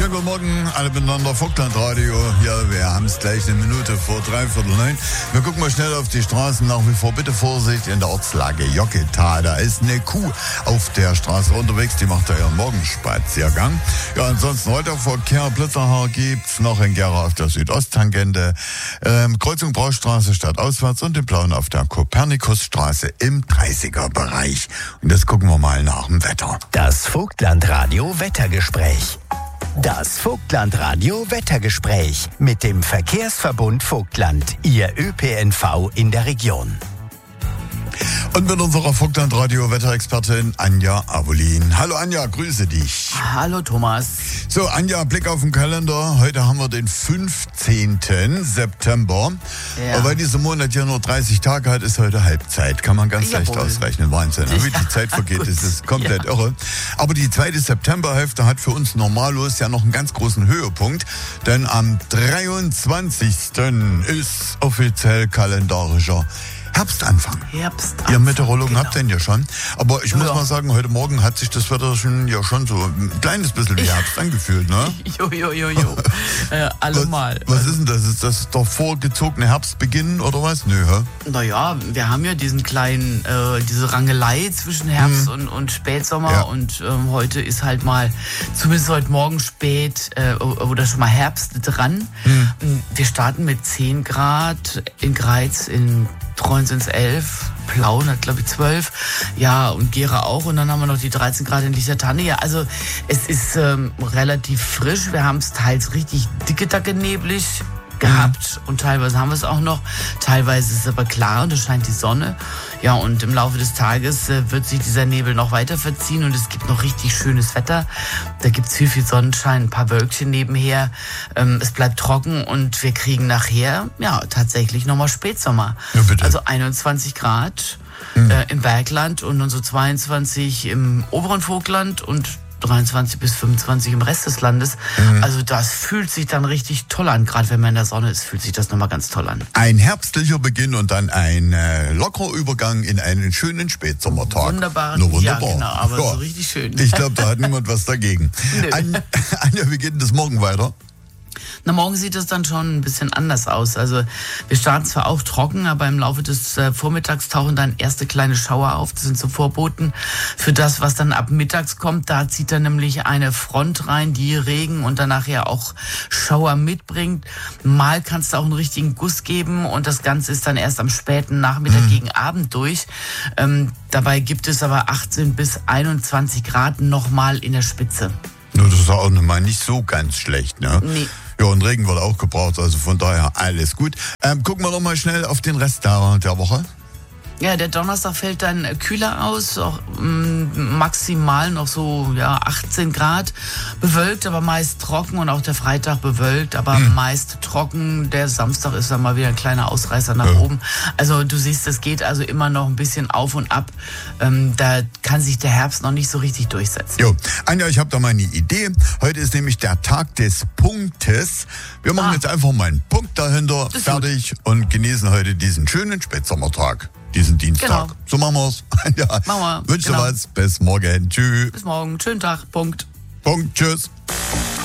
Schönen guten Morgen, alle miteinander, Vogtland-Radio. Ja, wir haben es gleich 8:45. Wir gucken mal schnell auf die Straßen. Nach wie vor bitte Vorsicht in der Ortslage Jocketa. Da ist eine Kuh auf der Straße unterwegs, die macht da ihren Morgenspaziergang. Ja, ansonsten Rolltorverkehr, Blitzerhaar gibt's noch in Gera auf der Südosttangente. Kreuzung Braustraße stadtauswärts und den Blauen auf der Kopernikusstraße im 30er-Bereich. Und jetzt gucken wir mal nach dem Wetter. Das Vogtland-Radio Wettergespräch. Das Vogtland-Radio Wettergespräch mit dem Verkehrsverbund Vogtland, Ihr ÖPNV in der Region. Und mit unserer Vogtland-Radio-Wetterexpertin Anja Avolin. Hallo Anja, grüße dich. Hallo Thomas. So, Anja, Blick auf den Kalender. Heute haben wir den 15. September. Ja. Weil dieser Monat ja nur 30 Tage hat, ist heute Halbzeit. Kann man ganz leicht ausrechnen. Wahnsinn. Wie die Zeit vergeht, ist es komplett irre. Aber die zweite Septemberhälfte hat für uns normallos ja noch einen ganz großen Höhepunkt. Denn am 23. ist offiziell kalendarischer Herbstanfang. Ihr Meteorologen habt den ja schon. Aber ich muss mal sagen, heute Morgen hat sich das Wetter schon so ein kleines bisschen wie Herbst angefühlt, ne? Jo. Allemal. Was ist denn das? Ist das der vorgezogene Herbstbeginn oder was? Nö, hä? Naja, wir haben ja diesen kleinen, diese Rangelei zwischen Herbst und Spätsommer. Ja. Und heute ist halt mal, zumindest heute Morgen spät oder schon mal Herbst dran. Wir starten mit 10 Grad in Greiz, in Treuen sind es 11, Plauen hat glaube ich 12, ja, und Gera auch, und dann haben wir noch die 13 Grad in Lichtertanne. Ja, also es ist relativ frisch, wir haben es teils richtig dicke neblig gehabt und teilweise haben wir es auch noch, teilweise ist es aber klar und es scheint die Sonne. Ja, und im Laufe des Tages wird sich dieser Nebel noch weiter verziehen und es gibt noch richtig schönes Wetter. Da gibt es viel Sonnenschein, ein paar Wölkchen nebenher. Es bleibt trocken und wir kriegen nachher, ja, tatsächlich nochmal Spätsommer. Ja, bitte. Also 21 Grad im Bergland und dann so 22 im oberen Vogtland und 23 bis 25 im Rest des Landes. Also das fühlt sich dann richtig toll an. Gerade wenn man in der Sonne ist, fühlt sich das nochmal ganz toll an. Ein herbstlicher Beginn und dann ein lockerer Übergang in einen schönen Spätsommertag. Wunderbar. Wunderbar. Ja, genau, aber so richtig schön. Ich glaube, da hat niemand was dagegen. Anja, wie geht denn das morgen weiter? Na, morgen sieht es dann schon ein bisschen anders aus. Also wir starten zwar auch trocken, aber im Laufe des Vormittags tauchen dann erste kleine Schauer auf. Das sind so Vorboten für das, was dann ab mittags kommt. Da zieht dann nämlich eine Front rein, die Regen und dann nachher auch Schauer mitbringt. Mal kann es da auch einen richtigen Guss geben und das Ganze ist dann erst am späten Nachmittag gegen Abend durch. Dabei gibt es aber 18 bis 21 Grad nochmal in der Spitze. Das ist auch mal nicht so ganz schlecht, ne? Nee. Ja, und Regen wird auch gebraucht, also von daher alles gut. Gucken wir noch mal schnell auf den Rest der Woche. Ja, der Donnerstag fällt dann kühler aus, auch maximal noch so 18 Grad, bewölkt, aber meist trocken, und auch der Freitag bewölkt, aber meist trocken. Der Samstag ist dann mal wieder ein kleiner Ausreißer nach oben. Also du siehst, es geht also immer noch ein bisschen auf und ab. Da kann sich der Herbst noch nicht so richtig durchsetzen. Jo, Anja, ich habe da mal eine Idee. Heute ist nämlich der Tag des Punktes. Wir machen jetzt einfach mal einen Punkt dahinter, fertig, und genießen heute diesen schönen Spätsommertag. Diesen Dienstag. Genau. So machen wir's. Ja. Machen wir. Wünsche was. Bis morgen. Tschüss. Bis morgen. Schönen Tag. Punkt. Punkt. Tschüss.